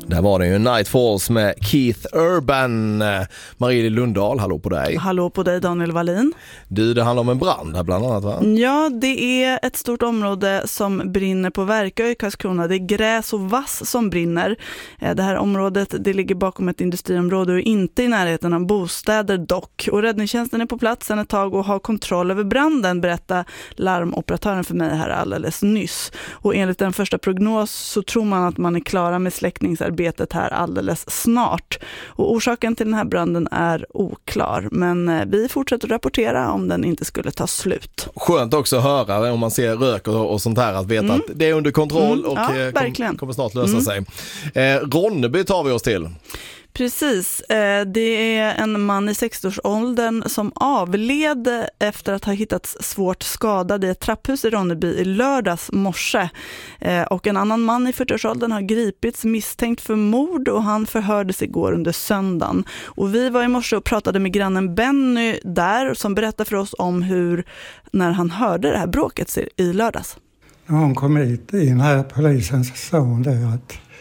Där var det ju Night Falls med Keith Urban. Marie Lundahl, hallå på dig. Hallå på dig, Daniel Wallin. Du, det handlar om en brand här bland annat, va? Ja, det är ett stort område som brinner på Verkö i Karlskrona. Det är gräs och vass som brinner. Det här området, det ligger bakom ett industriområde och inte i närheten av bostäder dock. Och räddningstjänsten är på plats sedan ett tag och har kontroll över branden, berättar larmoperatören för mig här alldeles nyss. Och enligt den första prognos så tror man att man är klara med släckningsarbetet här alldeles snart. Och orsaken till den här branden är oklar, men vi fortsätter rapportera om den inte skulle ta slut. Skönt också att höra om man ser rök och sånt här, att veta att det är under kontroll och kommer snart lösa sig. Ronneby tar vi oss till. Precis, det är en man i 60-årsåldern som avled efter att ha hittats svårt skadad i ett trapphus i Ronneby i lördags morse. Och en annan man i 40-årsåldern har gripits misstänkt för mord och han förhördes igår under söndagen. Och vi var i morse och pratade med grannen Benny där som berättade för oss om hur när han hörde det här bråket i lördags. När hon kom hit in här, polisen, så sa hon det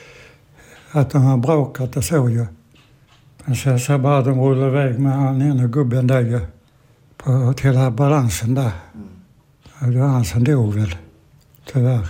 att de har bråkat och så ju. Men sen så bara de rullade iväg med han ena gubben där ju till här balansen där. Och det var han som dog väl, tyvärr.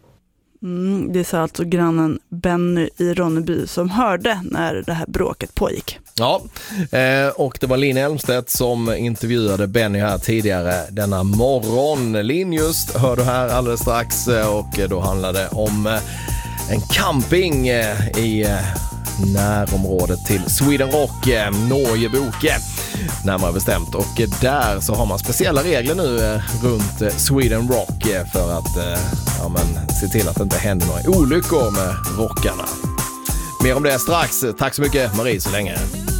Det sa alltså grannen Benny i Ronneby som hörde när det här bråket pågick. Ja, och det var Linn Elmstedt som intervjuade Benny här tidigare denna morgon. Linn just hör du här alldeles strax och då handlade det om en camping i närområdet till Sweden Rock, Norgeboke närmare bestämt, och där så har man speciella regler nu runt Sweden Rock för att se till att det inte händer några olyckor med rockarna. Mer om det strax. Tack så mycket Marie så länge.